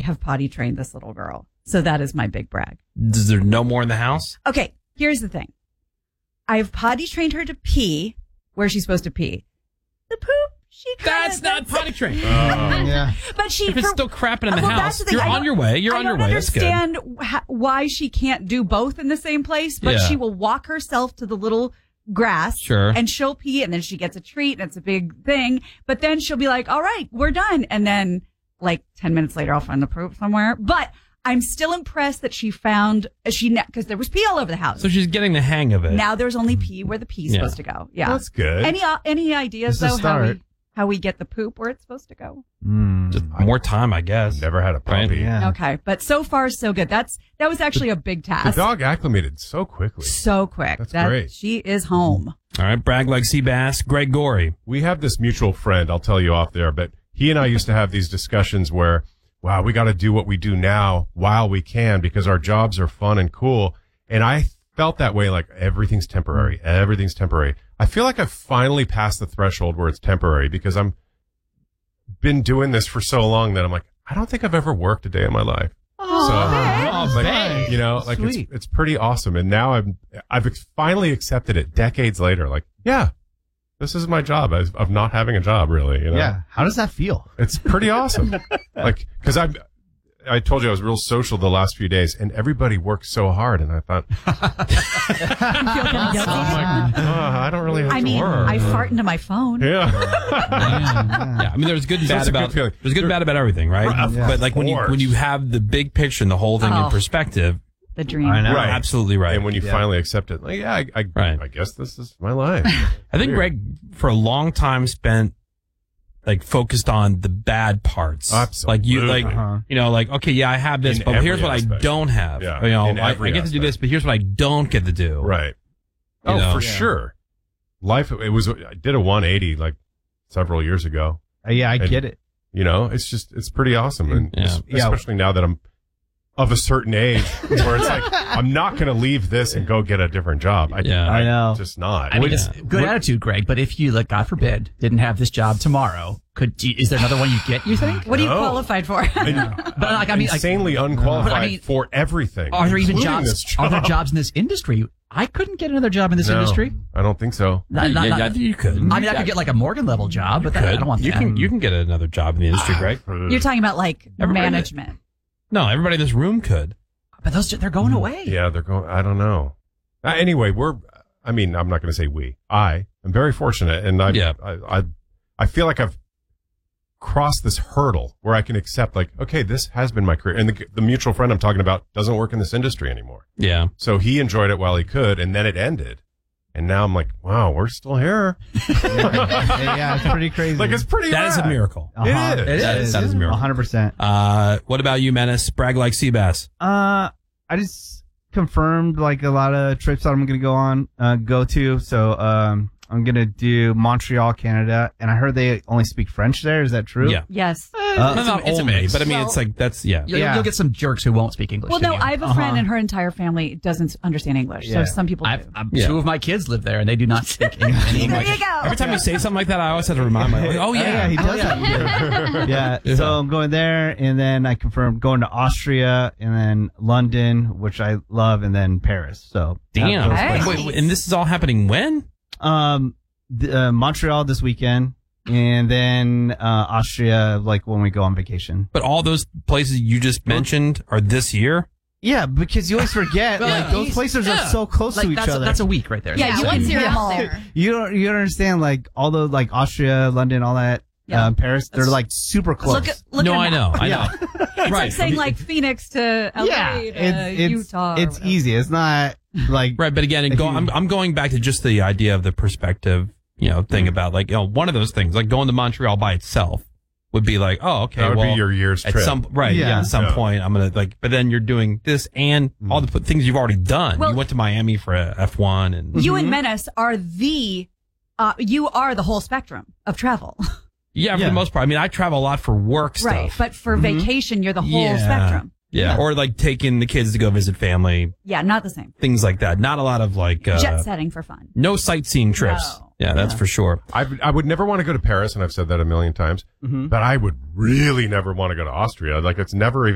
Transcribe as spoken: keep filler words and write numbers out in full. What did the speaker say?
have potty trained this little girl. So that is my big brag. Is there no more in the house? Okay, here's the thing. I've potty trained her to pee where she's supposed to pee. The poop, she kinda, That's not potty trained. Oh, yeah. But she, If it's for, still crapping in the well, house, that's the thing. you're I on don't- your way. You're I on your don't way. That's good. understand wh- why she can't do both in the same place, but Yeah. she will walk herself to the little grass. Sure. And she'll pee, and then she gets a treat, and it's a big thing. But then she'll be like, all right, we're done. And then, like, ten minutes later, I'll find the poop somewhere. But I'm still impressed that she found, she because there was pee all over the house. So she's getting the hang of it. Now there's only pee where the pee's Yeah. supposed to go. Yeah. That's good. Any uh, any ideas, It's a though, how we, start. how we get the poop where it's supposed to go? Mm. Just more time, I guess. Never had a Right? puppy. Yeah. Okay. But so far, so good. That's That was actually a big The task. dog acclimated so quickly. So quick. That's that, great. She is home. All right, brag like Seabass. Greg Gorey. We have this mutual friend, I'll tell you off there, but he and I used to have these discussions where, wow, we got to do what we do now while we can because our jobs are fun and cool. And I felt that way, like everything's temporary. Everything's temporary. I feel like I've finally passed the threshold where it's temporary because I'm been doing this for so long that I'm like, I don't think I've ever worked a day in my life. Oh, So, man. Oh, like, babe. you know, like it's, Sweet. it's pretty awesome. And now I'm, I've ex- finally accepted it decades later. Like, yeah, this is my job of, of not having a job really. You know? Yeah. How does that feel? It's pretty awesome. Like, cause I, I told you I was real social the last few days and everybody worked so hard. And I thought, You feel kind of guilty? oh, I don't really have I to mean, work. I fart into my phone. yeah. Yeah, I mean, there's good and That's bad a good about feeling. there's good and bad about everything, right? Right, of But like when you course. when you have the big picture and the whole thing Oh. in perspective, The dream. I know. Right. absolutely right. And when you Yeah. finally accept it, like, yeah, I, I, Right. I guess this is my life. I think Weird. Greg, for a long time, spent like focused on the bad parts. Like you, Absolutely. like Uh-huh. you know, like okay, yeah, I have this, In but here's every what I aspect. don't have. Yeah, You know, in I, I every get to do aspect. this, but here's what I don't get to do. Right. You Oh, know? for Yeah. sure. Life, it was, I did a one eighty like several years ago. Uh, yeah, I And- get it. You know, it's just, it's pretty awesome. And Yeah. es- Yeah. especially now that I'm of a certain age where it's like, I'm not going to leave this and go get a different job. I, Yeah. I know. Just not. I mean, Yeah. it's good attitude, Greg. But if you, like, God forbid, didn't have this job tomorrow, could do- is there another one you get? You think? What are you No. qualified for? But like, I mean, like, insanely unqualified But I mean, for everything. are there even including jobs? this job. Are there jobs in this industry? I couldn't get another job in this No, industry. I don't think so. Not- not- yeah, not- yeah, I think you could. I mean, I could get like a Morgan level job, but that, I Could. don't want you that. can you can get another job in the industry, Greg. You're talking about like Everybody- management. No, everybody in this room could. But those they're going away. Yeah, they're going, I don't know. Uh, anyway, we're, I mean, I'm not going to say we. I am very fortunate and I, Yeah. I, I, I feel like I've crossed this hurdle where I can accept like, okay, this has been my career. And the, the mutual friend I'm talking about doesn't work in this industry anymore. Yeah. So he enjoyed it while he could and then it ended. And now I'm like, wow, we're still here. yeah, yeah, it's pretty crazy. Like it's pretty That is a rad. miracle. Uh-huh. It is. It That is. is- that is a miracle. one hundred percent. Uh, what about you, Menace? Brag like Seabass. Uh, I just confirmed like a lot of trips that I'm going to go on, uh, go to. So, um, I'm going to do Montreal, Canada. And I heard they only speak French there. Is that true? Yeah. Yes. Uh, Well, it's a- not it's a only, mix. but I mean, Well- it's like that's yeah. You'll, Yeah. you'll get some jerks who won't speak English. Well, to no, you. I have a Uh-huh. friend and her entire family doesn't understand English. Yeah. So some people I've, do. I'm, Yeah. Two of my kids live there, and they do not speak any, any There English. you go. Every time you say something like that, I always have to remind myself. Like, oh yeah, yeah, he does that. yeah. Yeah. So I'm going there, and then I confirmed going to Austria, and then London, which I love, and then Paris. So Damn. those Hey. places. Wait, wait, and this is all happening when? Um, th- uh, Montreal this weekend, and then uh, Austria, like when we go on vacation. But all those places you just mentioned are this year. Yeah, because you always forget, Well, like those he's- places yeah. are so close Like, to each that's, other. that's a week right there. Yeah, That's you a want week. to see them all. there. you don't you don't understand like all the like Austria, London, all that, Yeah. uh, Paris. They're That's- like super close. Look at, look no, at I them. know, I Yeah. know. It's right. like saying like Phoenix to L A yeah, to it's it's, Utah. or it's whatever. easy. It's not like Right, but again, and go, I'm I'm going back to just the idea of the perspective, you know, thing about like, you know, one of those things, like going to Montreal by itself would be like, oh, okay, That would well, be your year's at trip. some right, yeah, Yeah. at some Yeah. point, I'm gonna like, but then you're doing this and all the p- things you've already done. Well- you went to Miami for a F one, and You and Menace are the, uh, you are the whole spectrum of travel. yeah, for Yeah. the most part. I mean, I travel a lot for work stuff, Right. But for vacation, you're the whole Yeah. spectrum. yeah. Yeah. or like taking the kids to go visit family, Yeah, not the same. things like that. Not a lot of like uh, Jet setting for fun. no sightseeing trips. No. Yeah, that's for sure. I, I would never want to go to Paris, and I've said that a million times, Mhm. but I would really never want to go to Austria. Like, it's never even